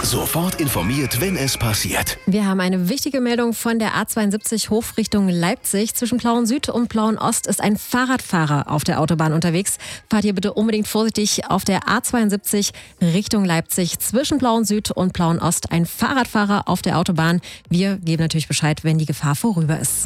Sofort informiert, wenn es passiert. Wir haben eine wichtige Meldung von der A72 Hof Richtung Leipzig. Zwischen Plauen Süd und Plauen Ost ist ein Fahrradfahrer auf der Autobahn unterwegs. Fahrt ihr bitte unbedingt vorsichtig auf der A72 Richtung Leipzig. Zwischen Plauen Süd und Plauen Ost ein Fahrradfahrer auf der Autobahn. Wir geben natürlich Bescheid, wenn die Gefahr vorüber ist.